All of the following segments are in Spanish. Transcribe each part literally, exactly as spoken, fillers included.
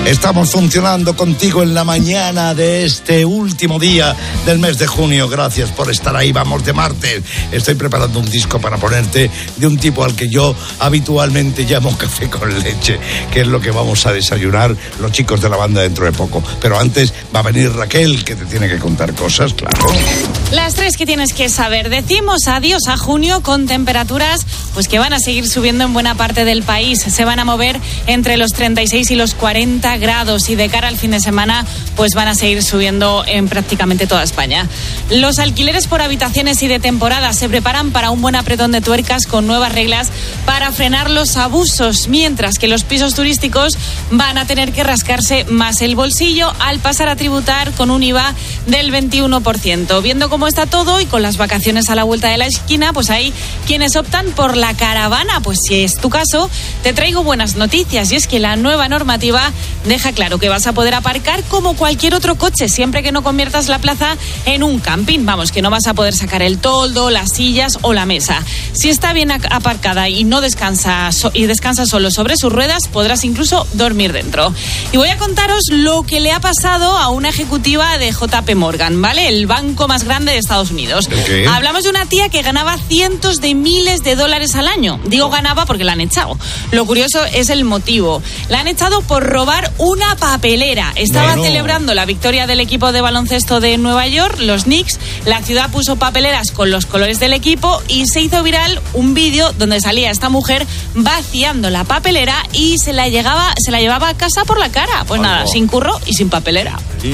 Estamos funcionando contigo en la mañana de este último día del mes de junio. Gracias por estar ahí. Vamos de martes. Estoy preparando un disco para ponerte de un tipo al que yo habitualmente llamo café con leche, que es lo que vamos a desayunar los chicos de la banda dentro de poco. Pero antes va a venir Raquel, que te tiene que contar cosas, claro. Las tres que tienes que saber. Decimos adiós a junio con temperaturas pues que van a seguir subiendo en buena parte del país. Se van a mover entre los treinta y seis y los cuarenta grados y de cara al fin de semana pues van a seguir subiendo en prácticamente toda España. Los alquileres por habitaciones y de temporada se preparan para un buen apretón de tuercas con nuevas reglas para frenar los abusos, mientras que los pisos turísticos van a tener que rascarse más el bolsillo al pasar a tributar con un I V A del veintiuno por ciento. Viendo cómo está todo y con las vacaciones a la vuelta de la esquina, pues hay quienes optan por la caravana. Pues si es tu caso, te traigo buenas noticias, y es que la nueva normativa deja claro que vas a poder aparcar como cualquier otro coche, siempre que no conviertas la plaza en un camping. Vamos, que no vas a poder sacar el toldo, las sillas o la mesa. Si está bien aparcada y no descansa y descansa solo sobre sus ruedas, podrás incluso dormir dentro. Y voy a contaros lo que le ha pasado a una ejecutiva de J P Morgan, ¿vale? El banco más grande de Estados Unidos. Okay. Hablamos de una tía que ganaba cientos de miles de dólares al año. Digo ganaba porque la han echado. Lo curioso es el motivo. La han echado por robar una papelera. Estaba bueno. celebrando la victoria del equipo de baloncesto de Nueva York, los Knicks. La ciudad puso papeleras con los colores del equipo y se hizo viral un vídeo donde salía esta mujer vaciando la papelera y se la, llegaba, se la llevaba a casa por la cara. Pues nada, sin curro y sin papelera.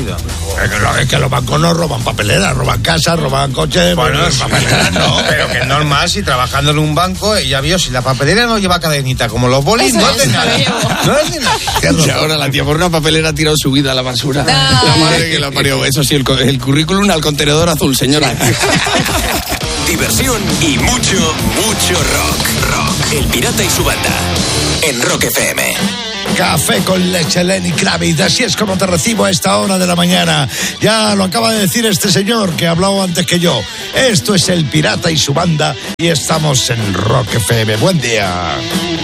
Es que los bancos no roban papeleras, roban casas, roban coches. Bueno, pues, papeleras no. Pero que es normal, si trabajando en un banco, ella vio, si la papelera no lleva cadenita, como los bolis, Eso no es, hace nada. lo No hace nada. Y ahora la tía por una papelera ha tirado su vida a la basura. No. La madre que la parió. Eso sí, el, el currículum al contenedor azul, señora. Diversión y mucho, mucho rock. Rock. El Pirata y su banda. En Rock F M. Café con leche, Lenny Kravitz. Así es como te recibo a esta hora de la mañana. Ya lo acaba de decir este señor que ha hablado antes que yo. Esto es El Pirata y su banda y estamos en Rock F M. Buen día.